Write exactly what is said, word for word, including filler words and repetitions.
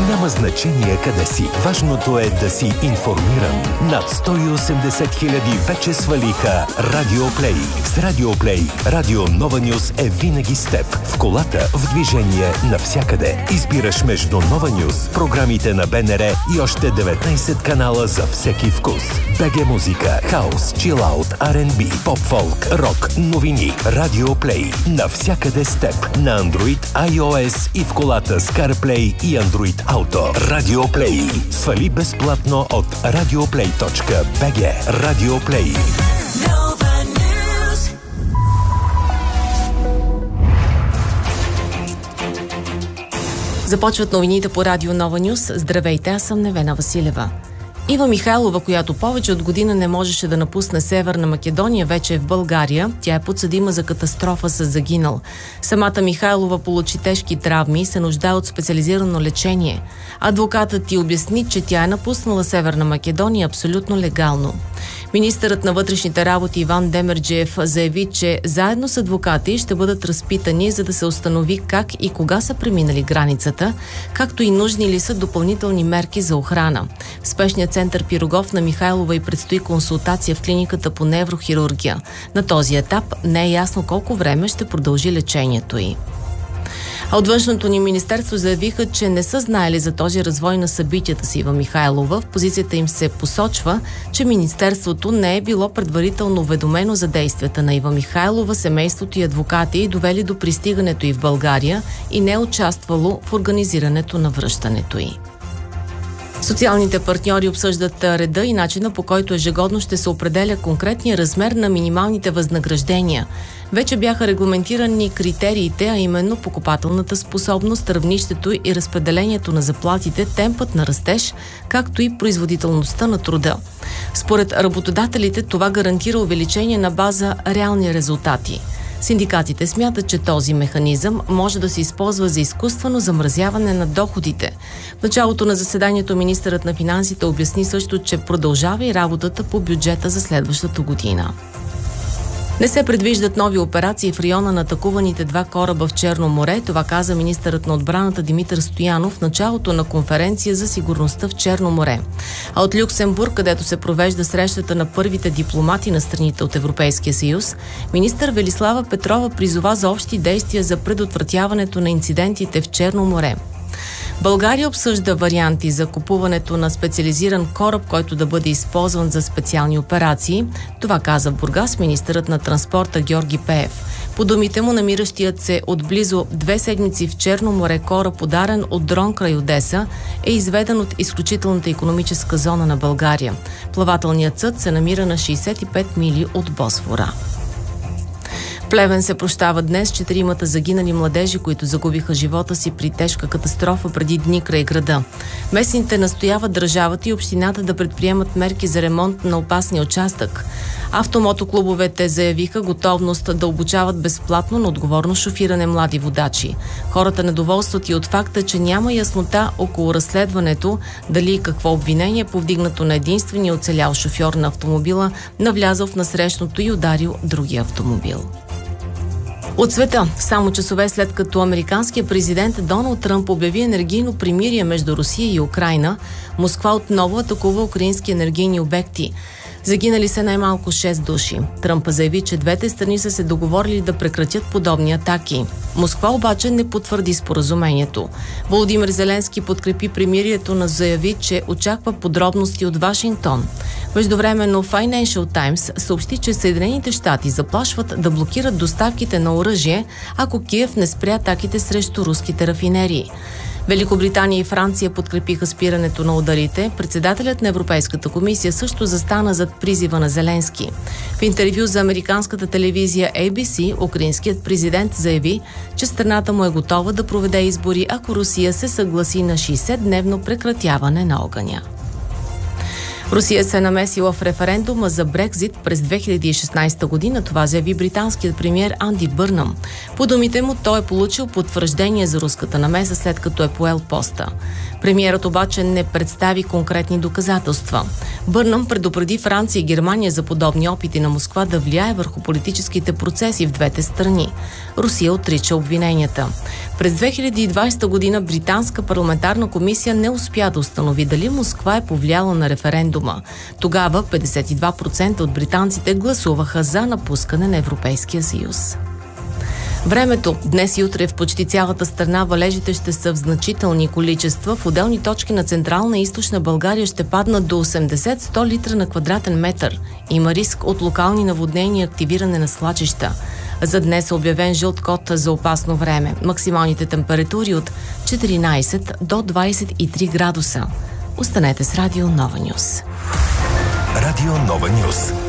Няма значение къде си. Важното е да си информиран. Над сто и осемдесет хиляди вече свалиха Радиоплей. С Радиоплей Радио Нова Нюз е винаги с теб. В колата, в движение, навсякъде. Избираш между Нова Нюз, програмите на БНР и още деветнайсет канала за всеки вкус. БГ музика, хаус, чилаут, Ар енд Би, поп-фолк, рок, новини. Радиоплей. Навсякъде с теб. На Android, iOS и в колата с CarPlay и Android Auto. Радиоплей. Свали безплатно от радиоплей точка би джи. Радиоплей. Започват новините по Радио Нова Нюз. Здравейте, аз съм Невена Василева. Ива Михайлова, която повече от година не можеше да напусне Северна Македония, вече е в България. Тя е подсъдима за катастрофа с загинал. Самата Михайлова получи тежки травми и се нуждае от специализирано лечение. Адвокатът ти обясни, че тя е напуснала Северна Македония абсолютно легално. Министърът на вътрешните работи Иван Демерджиев заяви, че заедно с адвокати ще бъдат разпитани, за да се установи как и кога са преминали границата, както и нужни ли са допълнителни мерки за охрана. В спешния център Пирогов на Михайлова и предстои консултация в клиниката по неврохирургия. На този етап не е ясно колко време ще продължи лечението й. А от Външното ни министерство заявиха, че не са знаели за този развой на събитията с Ива Михайлова. В позицията им се посочва, че министерството не е било предварително уведомено за действията на Ива Михайлова, семейството и адвокати, довели до пристигането й в България и не е участвало в организирането на връщането й. Социалните партньори обсъждат реда и начина, по който ежегодно ще се определя конкретния размер на минималните възнаграждения. Вече бяха регламентирани критериите, а именно покупателната способност, равнището и разпределението на заплатите, темпът на растеж, както и производителността на труда. Според работодателите това гарантира увеличение на база реални резултати. Синдикатите смятат, че този механизъм може да се използва за изкуствено замразяване на доходите. В началото на заседанието министърът на финансите обясни също, че продължава и работата по бюджета за следващата година. Не се предвиждат нови операции в района на атакуваните два кораба в Черно море. Това каза министърът на отбраната Димитър Стоянов в началото на конференция за сигурността в Черно море. А от Люксембург, където се провежда срещата на първите дипломати на страните от Европейския съюз, министър Велислава Петрова призова за общи действия за предотвратяването на инцидентите в Черно море. България обсъжда варианти за купуването на специализиран кораб, който да бъде използван за специални операции. Това каза в Бургас министърът на транспорта Георги Пеев. По думите му, намиращият се от близо две седмици в Черно море кораб, подарен от дрон край Одеса, е изведен от изключителната икономическа зона на България. Плавателният съд се намира на шейсет и пет мили от Босфора. Плевен се прощава днес четиримата загинали младежи, които загубиха живота си при тежка катастрофа преди дни край града. Местните настояват държавата и общината да предприемат мерки за ремонт на опасния участък. Автомотоклубовете заявиха готовност да обучават безплатно на отговорно шофиране млади водачи. Хората недоволстват и от факта, че няма яснота около разследването, дали и какво обвинение повдигнато на единствения оцелял шофьор на автомобила, навлязъл в насрещното и ударил другия автомобил. От света, само часове след като американският президент Доналд Тръмп обяви енергийно примирие между Русия и Украйна, Москва отново атакува украински енергийни обекти. Загинали са най-малко шест души. Тръмп заяви, че двете страни са се договорили да прекратят подобни атаки. Москва обаче не потвърди споразумението. Володимир Зеленски подкрепи примирието, но заяви, че очаква подробности от Вашингтон. Междувременно Financial Times съобщи, че Съединените щати заплашват да блокират доставките на оръжие, ако Киев не спря атаките срещу руските рафинерии. Великобритания и Франция подкрепиха спирането на ударите. Председателят на Европейската комисия също застана зад призива на Зеленски. В интервю за американската телевизия Ей Би Си, украинският президент заяви, че страната му е готова да проведе избори, ако Русия се съгласи на шейсетдневно прекратяване на огъня. Русия се намесила в референдума за Брекзит през две хиляди и шестнадесета година. Това заяви британският премиер Анди Бърнъм. По думите му, той е получил потвърждение за руската намеса, след като е поел поста. Премиерът обаче не представи конкретни доказателства. Бърнъм предупреди Франция и Германия за подобни опити на Москва да влияе върху политическите процеси в двете страни. Русия отрича обвиненията. През две хиляди и двадесета година британска парламентарна комисия не успя да установи дали Москва е повлияла на референдума. Тогава петдесет и два процента от британците гласуваха за напускане на Европейския съюз. Времето. Днес и утре в почти цялата страна валежите ще са в значителни количества. В отделни точки на Централна и Източна България ще паднат до осемдесет до сто литра на квадратен метър. Има риск от локални наводнения и активиране на свлачища. За днес е обявен жълт код за опасно време. Максималните температури от четиринадесет до двадесет и три градуса. Останете с Радио Нова Нюс. Радио Нова Нюс.